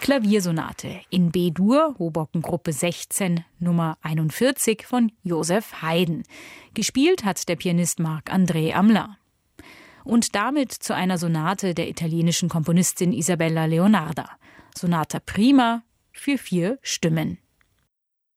Klaviersonate in B-Dur, Hoboken-Gruppe 16, Nummer 41 von Joseph Haydn. Gespielt hat der Pianist Marc-André Amla. Und damit zu einer Sonate der italienischen Komponistin Isabella Leonarda. Sonata Prima für 4 Stimmen.